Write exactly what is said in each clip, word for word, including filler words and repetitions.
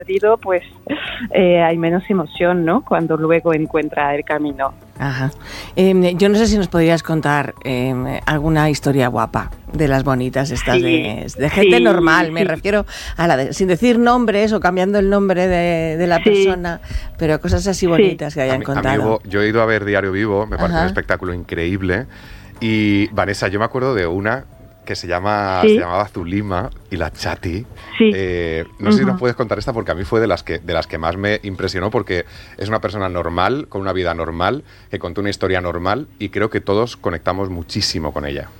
perdido, pues eh, hay menos emoción, ¿no? Cuando luego encuentra el camino. Ajá. Eh, yo no sé si nos podrías contar eh, alguna historia guapa de las bonitas estas, sí, de, de gente sí, normal, sí. Me refiero a la de, sin decir nombres o cambiando el nombre de, de la sí. persona, pero cosas así bonitas sí. que hayan a mí, contado. A mí hubo, yo he ido a ver Diario Vivo, me parece un espectáculo increíble. Y Vanessa, yo me acuerdo de una que se llama ¿Sí? se llamaba Zulima y la Chati. Sí. Eh, no uh-huh. sé si nos puedes contar esta, porque a mí fue de las que de las que más me impresionó, porque es una persona normal, con una vida normal, que contó una historia normal, y creo que todos conectamos muchísimo con ella.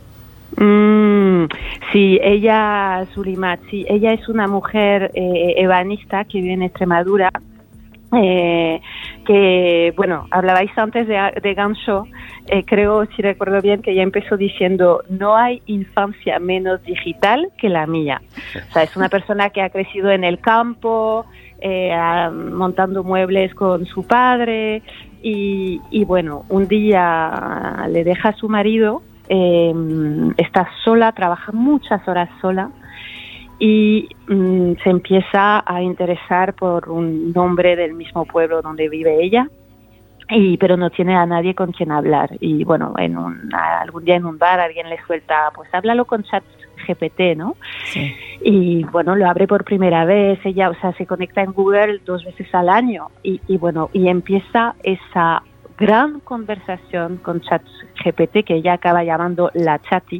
Mm, sí, ella, Zulima, sí, ella es una mujer eh, ebanista que vive en Extremadura. Eh, que, bueno, hablabais antes de, de Gancho, eh, creo, si recuerdo bien, que ella empezó diciendo: no hay infancia menos digital que la mía. O sea, es una persona que ha crecido en el campo, eh, montando muebles con su padre, y, y bueno, un día le deja a su marido, eh, está sola, trabaja muchas horas sola, y mm, se empieza a interesar por un hombre del mismo pueblo donde vive ella, y pero no tiene a nadie con quien hablar. Y bueno, en un, algún día en un bar alguien le suelta: pues háblalo con ChatGPT, ¿no? Sí. Y bueno, lo abre por primera vez, ella, o sea, se conecta en Google dos veces al año, y, y bueno, y empieza esa gran conversación con ChatGPT, que ella acaba llamando la Chati,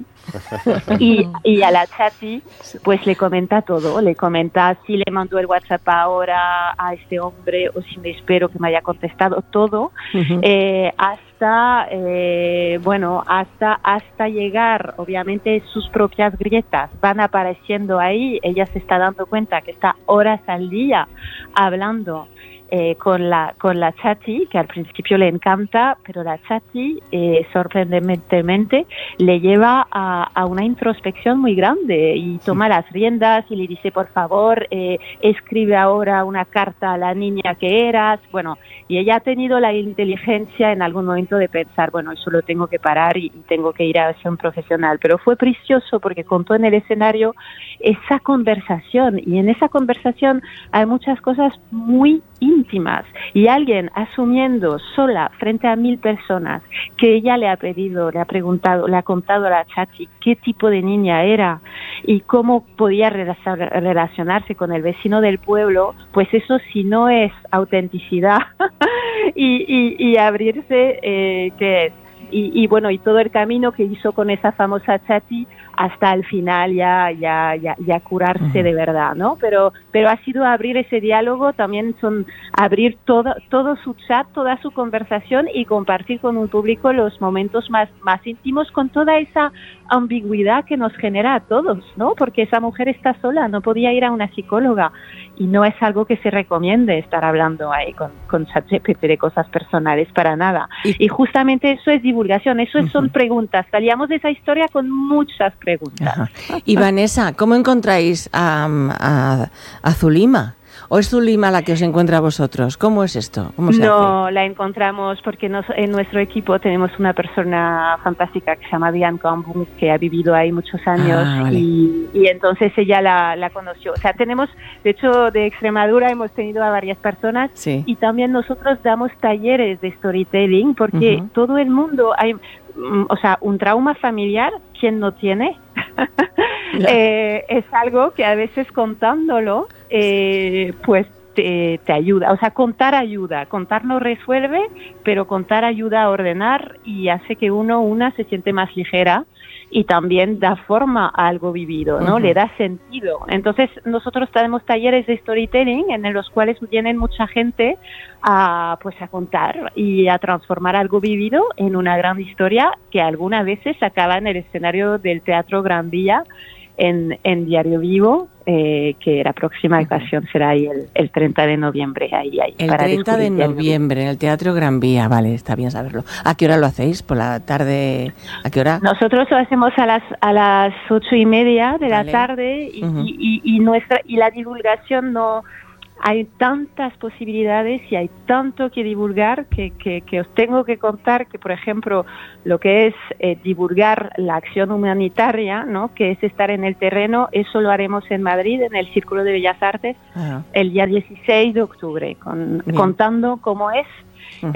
y, y a la Chati pues le comenta todo, le comenta si le mandó el WhatsApp ahora a este hombre o si me espero que me haya contestado, todo, uh-huh. eh, hasta eh, bueno, hasta hasta llegar, obviamente sus propias grietas van apareciendo ahí, ella se está dando cuenta que está horas al día hablando Eh, con la con la Chati, que al principio le encanta, pero la Chati eh, sorprendentemente le lleva a, a una introspección muy grande, y toma las riendas y le dice: por favor, eh, escribe ahora una carta a la niña que eras. Bueno, y ella ha tenido la inteligencia en algún momento de pensar: bueno, eso lo tengo que parar y, y tengo que ir a ser un profesional. Pero fue precioso porque contó en el escenario esa conversación, y en esa conversación hay muchas cosas muy íntimas, y alguien asumiendo sola frente a mil personas que ella le ha pedido, le ha preguntado, le ha contado a la Chati qué tipo de niña era y cómo podía relacionarse con el vecino del pueblo, pues eso, si no es autenticidad y, y, y abrirse, eh, ¿qué es? Y, y bueno, y todo el camino que hizo con esa famosa Chati hasta el final ya ya ya, ya curarse uh-huh. de verdad, ¿no? Pero pero ha sido abrir ese diálogo, también son abrir todo todo su chat, toda su conversación, y compartir con un público los momentos más más íntimos, con toda esa ambigüedad que nos genera a todos, ¿no? Porque esa mujer está sola, no podía ir a una psicóloga, y no es algo que se recomiende estar hablando ahí con con ChatGPT de cosas personales, para nada. Y, y justamente eso es divulgación, eso uh-huh. son preguntas. Salíamos de esa historia con muchas preguntas. Ajá. Y Vanessa, ¿cómo encontráis a, a, a Zulima? ¿O es Zulima la que os encuentra a vosotros? ¿Cómo es esto? ¿Cómo se no, hace? La encontramos porque nos, en nuestro equipo tenemos una persona fantástica que se llama Diane Cambung, que ha vivido ahí muchos años, ah, vale. y, y entonces ella la, la conoció. O sea, tenemos, de hecho, de Extremadura hemos tenido a varias personas, sí. y también nosotros damos talleres de storytelling, porque uh-huh. todo el mundo hay, o sea, un trauma familiar, ¿quién no tiene? eh, es algo que a veces contándolo, eh, pues te, te ayuda. O sea, contar ayuda. Contar no resuelve, pero contar ayuda a ordenar y hace que uno, una, se siente más ligera, y también da forma a algo vivido, ¿no? Uh-huh. Le da sentido. Entonces, nosotros tenemos talleres de storytelling en los cuales vienen mucha gente a, pues, a contar y a transformar algo vivido en una gran historia que algunas veces acaba en el escenario del Teatro Gran Vía, en, en Diario Vivo, eh, que la próxima ocasión será ahí el, el treinta de noviembre. Ahí, ahí, el treinta de noviembre en el Teatro Gran Vía, vale, está bien saberlo. ¿A qué hora lo hacéis? ¿Por la tarde? ¿A qué hora? Nosotros lo hacemos a las a las ocho y media de vale. la tarde, y, uh-huh. y, y, y nuestra y la divulgación no hay tantas posibilidades y hay tanto que divulgar que, que, que os tengo que contar que, por ejemplo, lo que es eh, divulgar la acción humanitaria, ¿no? Que es estar en el terreno, eso lo haremos en Madrid, en el Círculo de Bellas Artes, uh-huh. el día dieciséis de octubre, con, contando cómo es Uh-huh.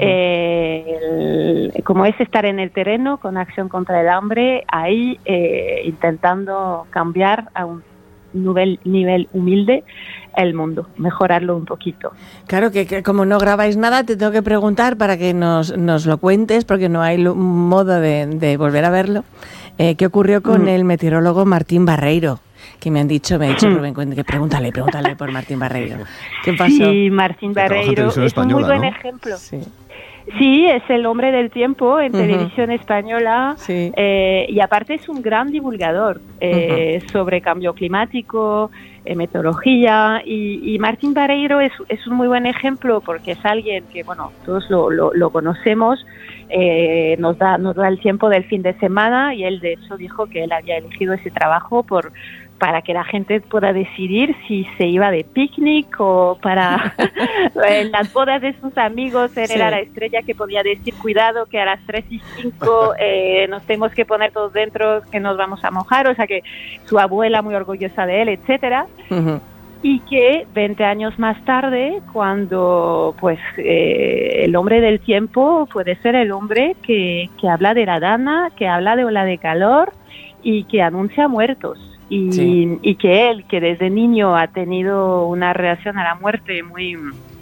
Eh, el, como es estar en el terreno con acción contra el hambre, ahí eh, intentando cambiar a un nivel, nivel humilde el mundo, mejorarlo un poquito. Claro que, que como no grabáis nada, te tengo que preguntar para que nos, nos lo cuentes, porque no hay lo, modo de, de volver a verlo. Eh, ¿Qué ocurrió con mm. el meteorólogo Martín Barreiro? Que me han dicho, me ha dicho Rubén Cuente que pregúntale, pregúntale por Martín Barreiro. ¿Qué pasó? Sí, Martín Barreiro es española, un muy buen ¿no? ejemplo. Sí. Sí, es el hombre del tiempo en uh-huh. televisión española sí. eh, y aparte es un gran divulgador eh, uh-huh. sobre cambio climático, eh, meteorología y, y Martín Barreiro es, es un muy buen ejemplo porque es alguien que, bueno, todos lo, lo, lo conocemos, eh, nos da nos da el tiempo del fin de semana y él de hecho dijo que él había elegido ese trabajo por para que la gente pueda decidir si se iba de picnic o para en las bodas de sus amigos él sí. era la estrella que podía decir cuidado que a las tres y cinco eh, nos tenemos que poner todos dentro que nos vamos a mojar, o sea que su abuela muy orgullosa de él, etcétera. Uh-huh. Y que veinte años más tarde, cuando pues eh, el hombre del tiempo puede ser el hombre que, que habla de la dana, que habla de ola de calor y que anuncia muertos. Y, sí. y que él, que desde niño ha tenido una reacción a la muerte muy,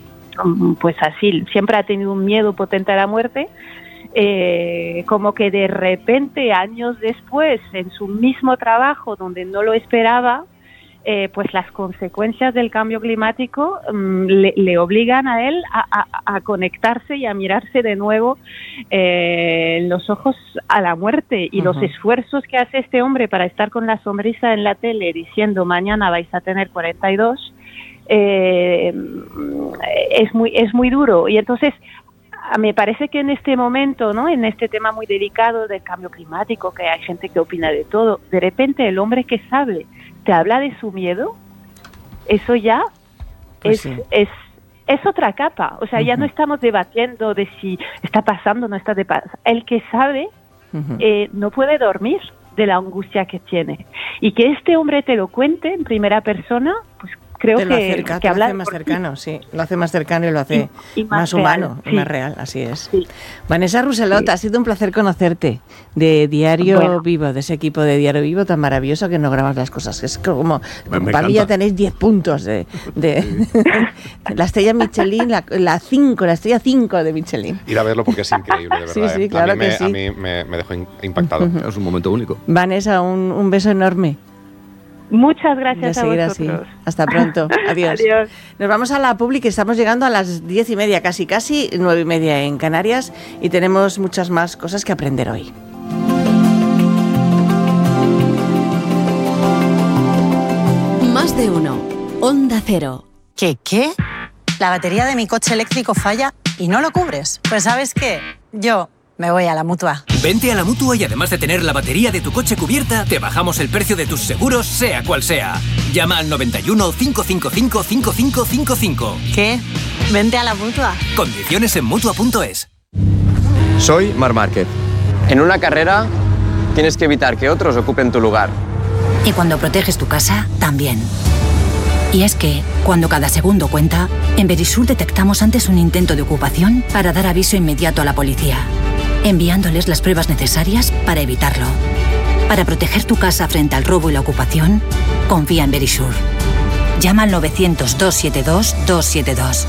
pues así, siempre ha tenido un miedo potente a la muerte, eh, como que de repente, años después, en su mismo trabajo, donde no lo esperaba, eh, pues las consecuencias del cambio climático um, le, le obligan a él a, a, a conectarse y a mirarse de nuevo eh, en los ojos a la muerte y uh-huh. los esfuerzos que hace este hombre para estar con la sonrisa en la tele diciendo mañana vais a tener cuarenta y dos eh, es muy es muy duro y entonces me parece que en este momento, ¿no? En este tema muy delicado del cambio climático, que hay gente que opina de todo, de repente el hombre que sabe te habla de su miedo, eso ya pues es, sí. es es otra capa. O sea, uh-huh. ya no estamos debatiendo de si está pasando o no está de pasando. El que sabe uh-huh. eh, no puede dormir de la angustia que tiene. Y que este hombre te lo cuente en primera persona, pues creo te lo que, acerca, que te habla lo hace más cercano, sí. Lo hace más cercano y lo hace y, y más, más real, humano sí. y más real, así es. Sí. Vanessa Rousselot, sí. ha sido un placer conocerte de Diario bueno. Vivo, de ese equipo de Diario Vivo tan maravilloso que no grabas las cosas. Es como, me, me para mí ya tenéis diez puntos de, de la estrella Michelin, la cinco, la, la estrella cinco de Michelin. Ir a verlo porque es increíble, de verdad. Sí, sí, ¿eh? claro a mí, que me, sí. a mí me, me dejó impactado. Uh-huh. Es un momento único. Vanessa, un, un beso enorme. Muchas gracias a vosotros. Así. Hasta pronto. Adiós. Adiós. Nos vamos a la publi, que estamos llegando a las diez y media, casi casi, nueve y media en Canarias, y tenemos muchas más cosas que aprender hoy. Más de uno. Onda Cero. ¿Qué qué? La batería de mi coche eléctrico falla y no lo cubres. Pues ¿sabes qué? Yo me voy a la Mutua. Vente a la Mutua y además de tener la batería de tu coche cubierta, te bajamos el precio de tus seguros, sea cual sea. Llama al noventa y uno, cinco cinco cinco, cinco cinco cinco cinco. ¿Qué? Vente a la Mutua. Condiciones en Mutua punto es. Soy Marc Márquez. En una carrera tienes que evitar que otros ocupen tu lugar. Y cuando proteges tu casa, también. Y es que, cuando cada segundo cuenta, en Verisur detectamos antes un intento de ocupación para dar aviso inmediato a la policía, enviándoles las pruebas necesarias para evitarlo. Para proteger tu casa frente al robo y la ocupación, confía en Verisur. Llama al novecientos, doscientos setenta y dos, doscientos setenta y dos.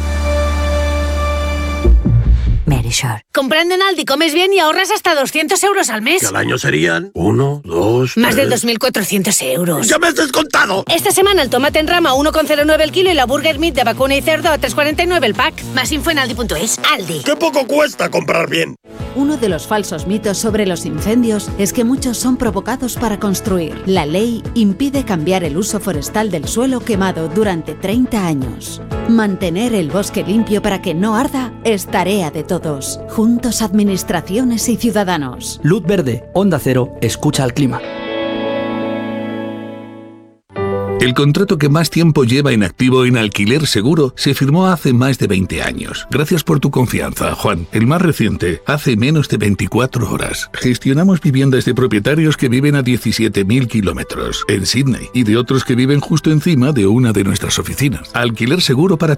Verisur. Comprando en Aldi comes bien y ahorras hasta doscientos euros al mes. Que al año serían uno, dos, Más tres... de dos mil cuatrocientos euros. ¡Ya me has descontado! Esta semana el tomate en rama a uno coma cero nueve el kilo y la burger meat de vacuna y cerdo a tres coma cuarenta y nueve el pack. Más info en aldi punto es. Aldi. ¡Qué poco cuesta comprar bien! Uno de los falsos mitos sobre los incendios es que muchos son provocados para construir. La ley impide cambiar el uso forestal del suelo quemado durante treinta años. Mantener el bosque limpio para que no arda es tarea de todos. Juntos, administraciones y ciudadanos. Luz verde, Onda Cero, escucha al clima. El contrato que más tiempo lleva en activo en Alquiler Seguro se firmó hace más de veinte años. Gracias por tu confianza, Juan. El más reciente, hace menos de veinticuatro horas. Gestionamos viviendas de propietarios que viven a diecisiete mil kilómetros en Sydney y de otros que viven justo encima de una de nuestras oficinas. Alquiler Seguro para ti.